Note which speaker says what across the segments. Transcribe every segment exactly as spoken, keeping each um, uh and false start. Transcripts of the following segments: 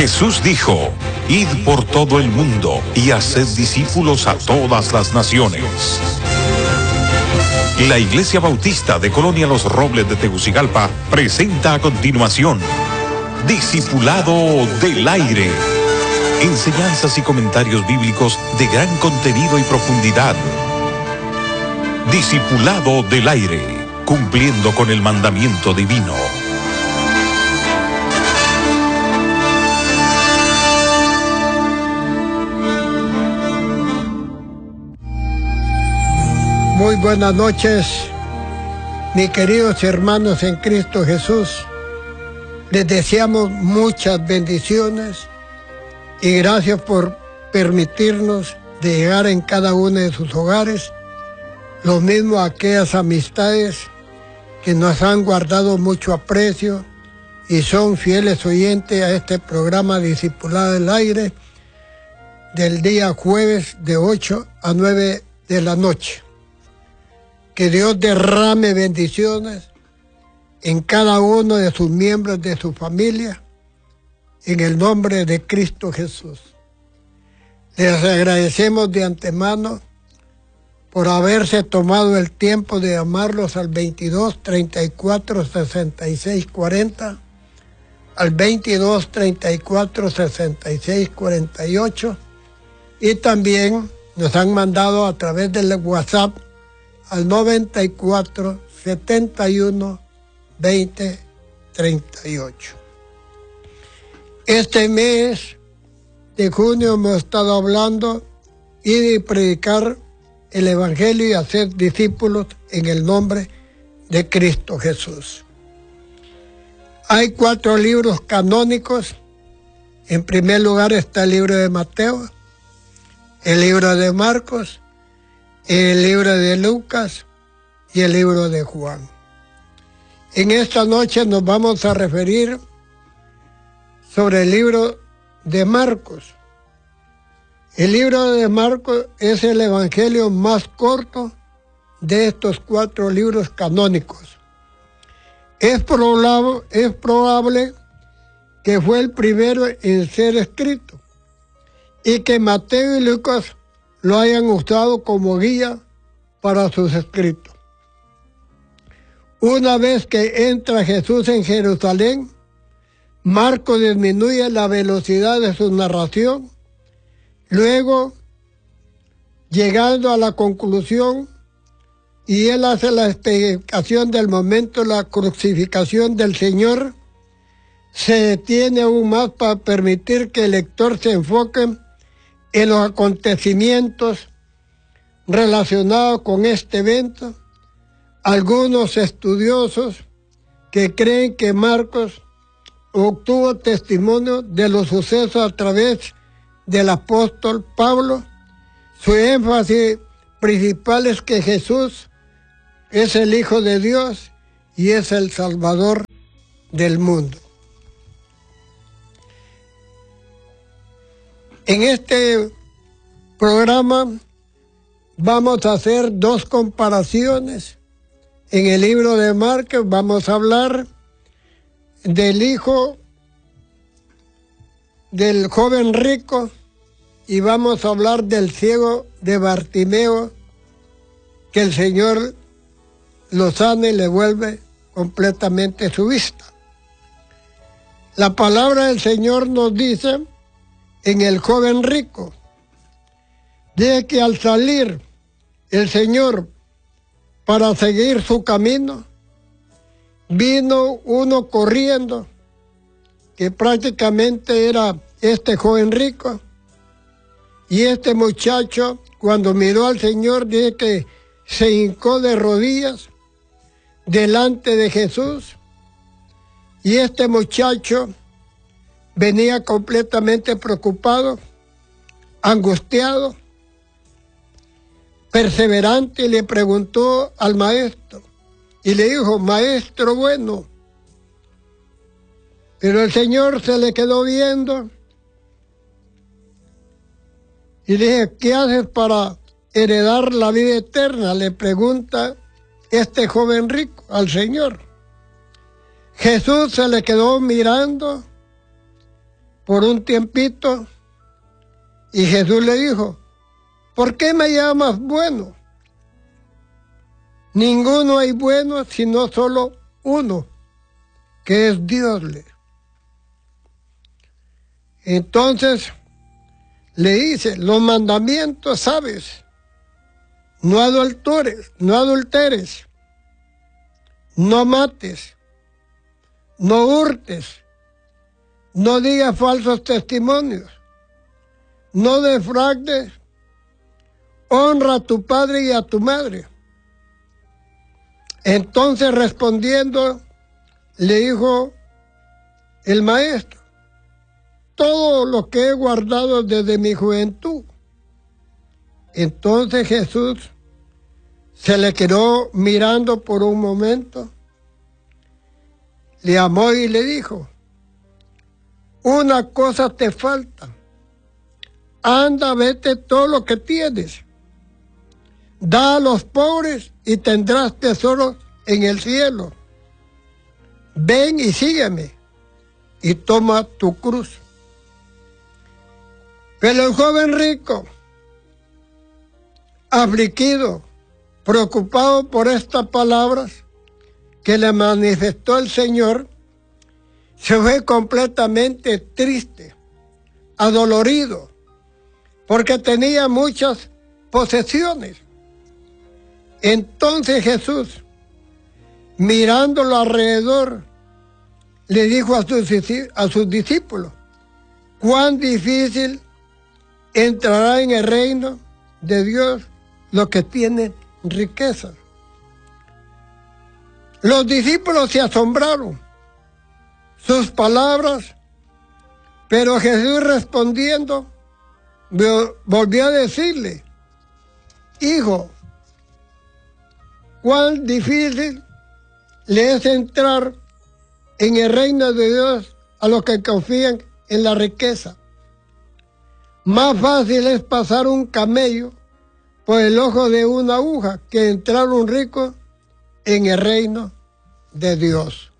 Speaker 1: Jesús dijo: id por todo el mundo y haced discípulos a todas las naciones. La Iglesia Bautista de Colonia Los Robles de Tegucigalpa presenta a continuación Discipulado del Aire. Enseñanzas y comentarios bíblicos de gran contenido y profundidad. Discipulado del Aire, cumpliendo con el mandamiento divino.
Speaker 2: Muy buenas noches, mis queridos hermanos en Cristo Jesús. Les deseamos muchas bendiciones y gracias por permitirnos de llegar en cada uno de sus hogares. Lo mismo a aquellas amistades que nos han guardado mucho aprecio y son fieles oyentes a este programa Discipulado del Aire del día jueves de ocho a nueve de la noche. Que Dios derrame bendiciones en cada uno de sus miembros de su familia, en el nombre de Cristo Jesús. Les agradecemos de antemano por haberse tomado el tiempo de llamarlos al veintidós, treinta y cuatro, sesenta y seis, cuarenta, al veintidós, treinta y cuatro, sesenta y seis, cuarenta y ocho, y también nos han mandado a través del WhatsApp al noventa y cuatro, setenta y uno, veinte, treinta y ocho. Este mes de junio hemos estado hablando y de predicar el Evangelio y hacer discípulos en el nombre de Cristo Jesús. Hay cuatro libros canónicos. En primer lugar está el libro de Mateo, el libro de Marcos, el libro de Lucas y el libro de Juan. En esta noche nos vamos a referir sobre el libro de Marcos. El libro de Marcos es el evangelio más corto de estos cuatro libros canónicos. Es probable, es probable que fue el primero en ser escrito y que Mateo y Lucas lo hayan usado como guía para sus escritos. Una vez que entra Jesús en Jerusalén, Marcos disminuye la velocidad de su narración. Luego, llegando a la conclusión, y él hace la explicación del momento de la crucificación del Señor, se detiene aún más para permitir que el lector se enfoque en los acontecimientos relacionados con este evento. Algunos estudiosos que creen que Marcos obtuvo testimonio de los sucesos a través del apóstol Pablo. Su énfasis principal es que Jesús es el Hijo de Dios y es el Salvador del mundo. En este programa vamos a hacer dos comparaciones. En el libro de Marcos vamos a hablar del hijo del joven rico y vamos a hablar del ciego de Bartimeo, que el Señor lo sana y le vuelve completamente su vista. La palabra del Señor nos dice en el joven rico, de que al salir el Señor para seguir su camino, vino uno corriendo, que prácticamente era este joven rico, y este muchacho, cuando miró al Señor, dice que se hincó de rodillas delante de Jesús, y este muchacho venía completamente preocupado, angustiado, perseverante, y le preguntó al maestro, y le dijo: maestro bueno. Pero el Señor se le quedó viendo y le dije: ¿qué haces para heredar la vida eterna?, le pregunta este joven rico al Señor. Jesús se le quedó mirando por un tiempito y Jesús le dijo, ¿por qué me llamas bueno? Ninguno hay bueno sino solo uno, que es Dios. Entonces le dice, los mandamientos sabes, no adulteres, no adulteres, no mates, no hurtes, no digas falsos testimonios, no defraudes, honra a tu padre y a tu madre. Entonces respondiendo, le dijo el maestro, todo lo que he guardado desde mi juventud. Entonces Jesús se le quedó mirando por un momento, le amó y le dijo, una cosa te falta, anda, vete todo lo que tienes, da a los pobres y tendrás tesoros en el cielo. Ven y sígueme y toma tu cruz. Pero el joven rico, afligido, preocupado por estas palabras que le manifestó el Señor, se fue completamente triste, adolorido, porque tenía muchas posesiones. Entonces Jesús, mirándolo alrededor, le dijo a sus, a sus discípulos, cuán difícil entrará en el reino de Dios los que tienen riquezas. Los discípulos se asombraron sus palabras, pero Jesús respondiendo volvió a decirle, hijo, cuán difícil le es entrar en el reino de Dios a los que confían en la riqueza. Más fácil es pasar un camello por el ojo de una aguja que entrar un rico en el reino de Dios.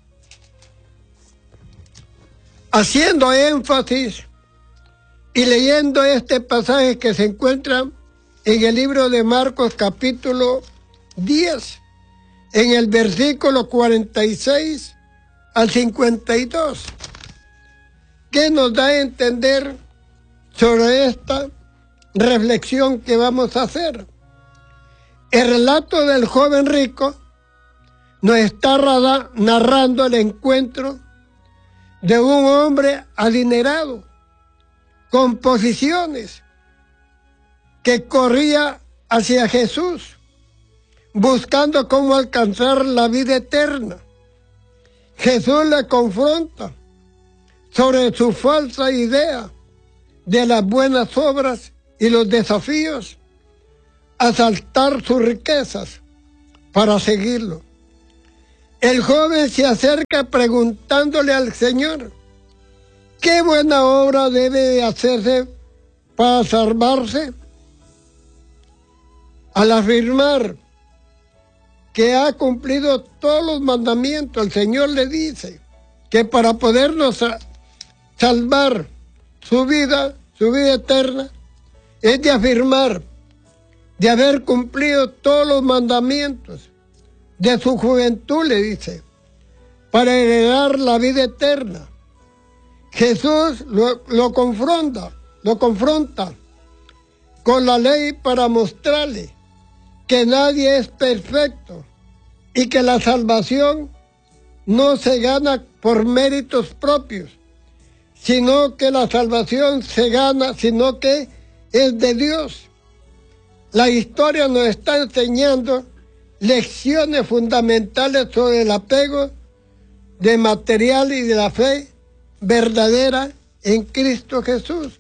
Speaker 2: Haciendo énfasis y leyendo este pasaje que se encuentra en el libro de Marcos capítulo diez, en el versículo cuarenta y seis al cincuenta y dos, que nos da a entender sobre esta reflexión que vamos a hacer. El relato del joven rico nos está narrando el encuentro de un hombre adinerado, con posiciones, que corría hacia Jesús, buscando cómo alcanzar la vida eterna. Jesús le confronta sobre su falsa idea de las buenas obras y los desafíos a saltar sus riquezas para seguirlo. El joven se acerca preguntándole al Señor, ¿qué buena obra debe hacerse para salvarse? Al afirmar que ha cumplido todos los mandamientos, el Señor le dice que para podernos salvar su vida, su vida eterna, es de afirmar, de haber cumplido todos los mandamientos de su juventud, le dice, para heredar la vida eterna. Jesús lo, lo confronta, lo confronta con la ley para mostrarle que nadie es perfecto y que la salvación no se gana por méritos propios, sino que la salvación se gana, sino que es de Dios. La historia nos está enseñando lecciones fundamentales sobre el apego de material y de la fe verdadera en Cristo Jesús.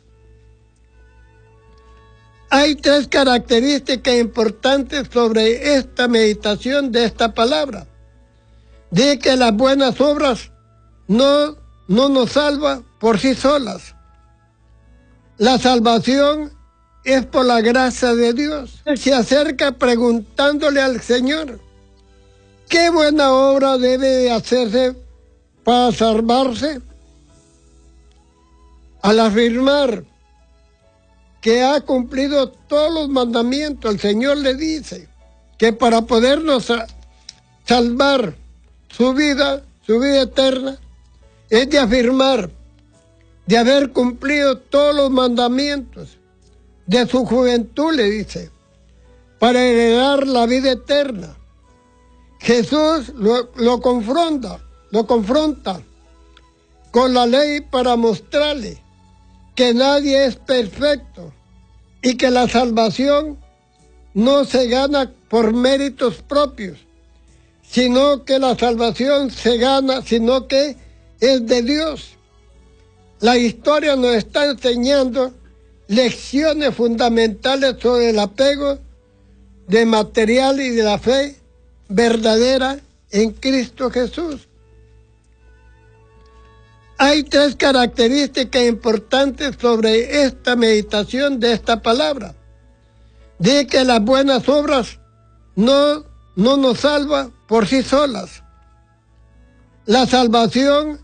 Speaker 2: Hay tres características importantes sobre esta meditación de esta palabra. Dice que las buenas obras no, no nos salvan por sí solas. La salvación es por la gracia de Dios. Él se acerca preguntándole al Señor, ¿qué buena obra debe hacerse para salvarse? Al afirmar que ha cumplido todos los mandamientos, el Señor le dice que para podernos salvar su vida, su vida eterna, es de afirmar de haber cumplido todos los mandamientos de su juventud, le dice, para heredar la vida eterna. Jesús lo, lo confronta, lo confronta con la ley para mostrarle que nadie es perfecto y que la salvación no se gana por méritos propios, sino que la salvación se gana, sino que es de Dios. La historia nos está enseñando lecciones fundamentales sobre el apego de material y de la fe verdadera en Cristo Jesús. Hay tres características importantes sobre esta meditación de esta palabra. Dice que las buenas obras no, no nos salvan por sí solas. La salvación